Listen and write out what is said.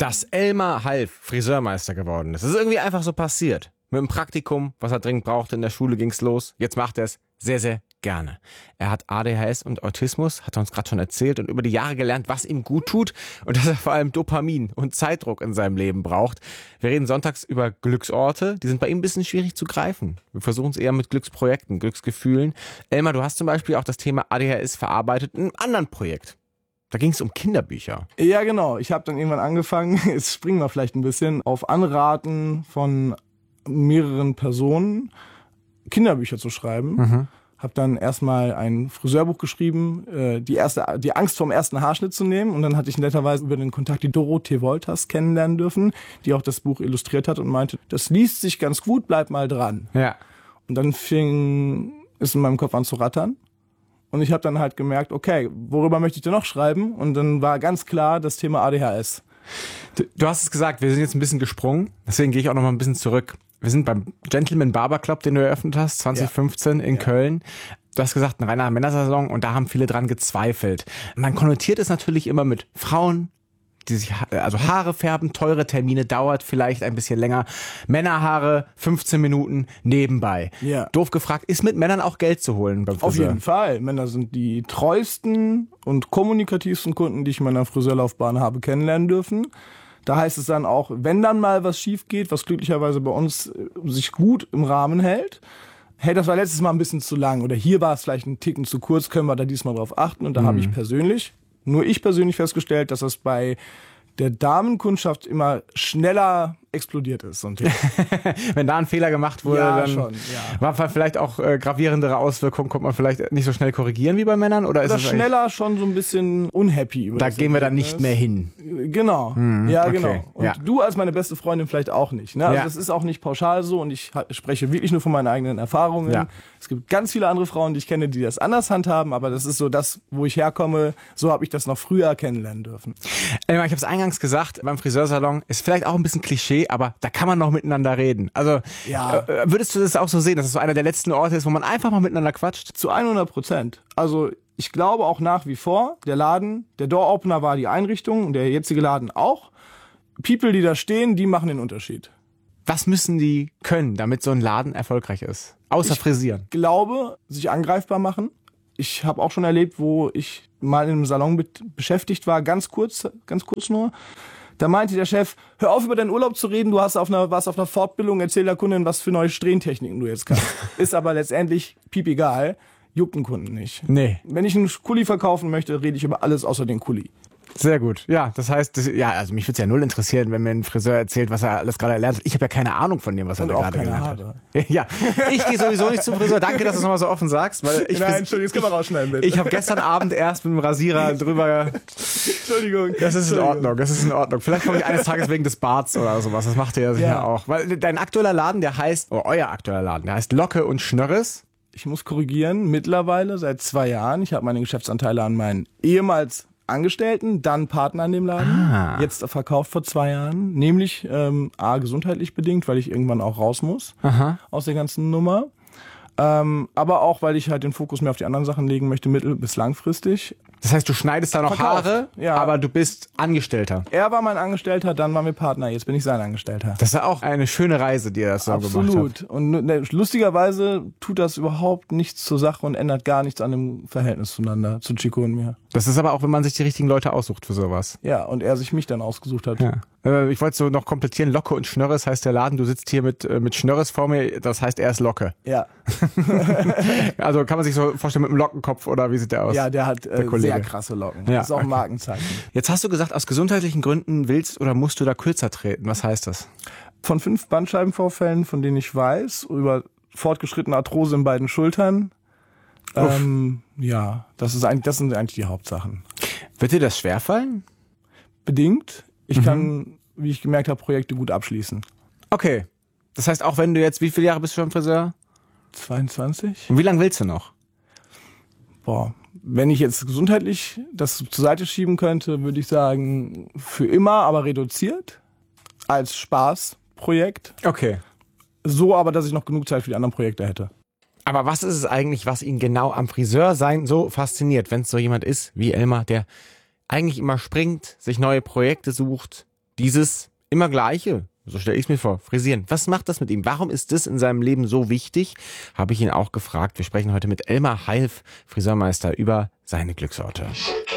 Dass Elmar Half Friseurmeister geworden ist. Das ist irgendwie einfach so passiert. Mit dem Praktikum, was er dringend brauchte, in der Schule ging's los. Jetzt macht er es sehr, sehr gerne. Er hat ADHS und Autismus, hat er uns gerade schon erzählt, und über die Jahre gelernt, was ihm gut tut und dass er vor allem Dopamin und Zeitdruck in seinem Leben braucht. Wir reden sonntags über Glücksorte. Die sind bei ihm ein bisschen schwierig zu greifen. Wir versuchen es eher mit Glücksprojekten, Glücksgefühlen. Elmar, du hast zum Beispiel auch das Thema ADHS verarbeitet in einem anderen Projekt. Da ging es um Kinderbücher. Ja, genau. Ich habe dann irgendwann angefangen, jetzt springen wir vielleicht ein bisschen, auf Anraten von mehreren Personen Kinderbücher zu schreiben. Habe dann erstmal ein Friseurbuch geschrieben, die Angst vorm ersten Haarschnitt zu nehmen. Und dann hatte ich netterweise über den Kontakt die Dorothee Wolters kennenlernen dürfen, die auch das Buch illustriert hat und meinte, das liest sich ganz gut, bleib mal dran. Ja. Und dann fing es in meinem Kopf an zu rattern. Und ich habe dann halt gemerkt, okay, worüber möchte ich denn noch schreiben? Und dann war ganz klar das Thema ADHS. Du hast es gesagt, wir sind jetzt ein bisschen gesprungen, deswegen gehe ich auch noch mal ein bisschen zurück. Wir sind beim Gentleman Barber Club, den du eröffnet hast, 2015 in Köln. Du hast gesagt, ein reiner Männersalon, und da haben viele dran gezweifelt. Man konnotiert es natürlich immer mit Frauen, die sich Haare färben, teure Termine, dauert vielleicht ein bisschen länger. Männerhaare, 15 Minuten nebenbei. Ja. Doof gefragt, ist mit Männern auch Geld zu holen beim Friseur? Auf jeden Fall. Männer sind die treuesten und kommunikativsten Kunden, die ich in meiner Friseurlaufbahn habe kennenlernen dürfen. Da heißt es dann auch, wenn dann mal was schief geht, was glücklicherweise bei uns sich gut im Rahmen hält, hey, das war letztes Mal ein bisschen zu lang oder hier war es vielleicht ein Ticken zu kurz, können wir da diesmal drauf achten. Und da habe ich nur ich persönlich festgestellt, dass das bei der Damenkundschaft immer schneller explodiert ist. So ein Wenn da ein Fehler gemacht wurde, Ja, dann schon, war vielleicht auch gravierendere Auswirkungen, konnte man vielleicht nicht so schnell korrigieren wie bei Männern? Oder ist Oder es schneller schon so ein bisschen unhappy. Über Da das gehen wir dann Ergebnis. nicht mehr hin. Genau, ja okay, genau. Und ja. du als meine beste Freundin vielleicht auch nicht. Ne? Also Ja. das ist auch nicht pauschal so und ich spreche wirklich nur von meinen eigenen Erfahrungen. Ja. Es gibt ganz viele andere Frauen, die ich kenne, die das anders handhaben, aber das ist so das, wo ich herkomme. So habe ich das noch früher kennenlernen dürfen. Ich habe es eingangs gesagt, beim Friseursalon ist vielleicht auch ein bisschen Klischee, aber da kann man noch miteinander reden. Also Ja. würdest du das auch so sehen, dass es so einer der letzten Orte ist, wo man einfach mal miteinander quatscht? Zu 100%. Also ich glaube auch nach wie vor, der Laden, der Door-Opener war die Einrichtung und der jetzige Laden auch. People, die da stehen, die machen den Unterschied. Was müssen die können, damit so ein Laden erfolgreich ist? Außer frisieren. Glaube, sich angreifbar machen. Ich habe auch schon erlebt, wo ich mal in einem Salon beschäftigt war, ganz kurz nur. Da meinte der Chef, hör auf über deinen Urlaub zu reden, du warst auf einer Fortbildung, erzähl der Kundin, was für neue Strähntechniken du jetzt kannst. Ist aber letztendlich piepegal, juckt einen Kunden nicht. Nee. Wenn ich einen Kuli verkaufen möchte, rede ich über alles außer den Kuli. Sehr gut. Ja, das heißt, also mich würde es ja null interessieren, wenn mir ein Friseur erzählt, was er alles gerade erlernt hat. Ich habe ja keine Ahnung von dem, was er Und da auch gerade keine gelernt Haare. hat. Ja, ich gehe sowieso nicht zum Friseur. Danke, dass du es nochmal so offen sagst. Weil Entschuldigung, das können wir rausschneiden, bitte. Ich habe gestern Abend erst mit dem Rasierer drüber... Entschuldigung. Das ist in Ordnung. Vielleicht komme ich eines Tages wegen des Barts oder sowas. Das macht ihr ja sicher auch. Weil dein aktueller Laden, euer aktueller Laden, der heißt Locke und Schnörres. Ich muss korrigieren, mittlerweile seit 2 Jahren. Ich habe meine Geschäftsanteile an meinen ehemals Angestellten, dann Partner in dem Laden, jetzt verkauft vor 2 Jahren, nämlich gesundheitlich bedingt, weil ich irgendwann auch raus muss aus der ganzen Nummer, aber auch, weil ich halt den Fokus mehr auf die anderen Sachen legen möchte, mittel- bis langfristig. Das heißt, du schneidest da noch Verkauft, Haare, ja. aber du bist Angestellter. Er war mein Angestellter, dann waren wir Partner, jetzt bin ich sein Angestellter. Das ist ja auch eine schöne Reise, die er das so gemacht hat. Absolut. Und lustigerweise tut das überhaupt nichts zur Sache und ändert gar nichts an dem Verhältnis zueinander, zu Chico und mir. Das ist aber auch, wenn man sich die richtigen Leute aussucht für sowas. Ja, und er sich mich dann ausgesucht hat. Ja. Ich wollte so noch komplettieren, Locke und Schnörres heißt der Laden. Du sitzt hier mit Schnörres vor mir, das heißt, er ist Locke. Ja. Also kann man sich so vorstellen mit einem Lockenkopf oder wie sieht der aus? Ja, der hat Kollege. sehr krasse Locken. Ja, Das ist auch ein okay. Markenzeichen. Jetzt hast du gesagt, aus gesundheitlichen Gründen willst oder musst du da kürzer treten. Was heißt das? Von 5 Bandscheibenvorfällen, von denen ich weiß, über fortgeschrittene Arthrose in beiden Schultern. Ja, das sind eigentlich die Hauptsachen. Wird dir das schwerfallen? Bedingt. Ich kann, wie ich gemerkt habe, Projekte gut abschließen. Okay. Das heißt, auch wenn du jetzt, wie viele Jahre bist du schon Friseur? 22? Und wie lange willst du noch? Boah, wenn ich jetzt gesundheitlich das zur Seite schieben könnte, würde ich sagen, für immer, aber reduziert. Als Spaßprojekt. Okay. So aber, dass ich noch genug Zeit für die anderen Projekte hätte. Aber was ist es eigentlich, was ihn genau am Friseursein so fasziniert, wenn es so jemand ist wie Elmar, der eigentlich immer springt, sich neue Projekte sucht, dieses immer Gleiche, so stelle ich es mir vor, frisieren. Was macht das mit ihm? Warum ist das in seinem Leben so wichtig? Habe ich ihn auch gefragt. Wir sprechen heute mit Elmar Heilf, Friseurmeister, über seine Glücksorte.